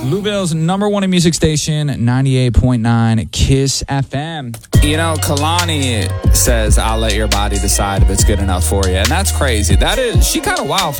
Louisville's number one in music station, 98.9 KISS FM. You know, Kalani says, I'll let your body decide if it's good enough for you. And that's crazy. That is, she kind of wild.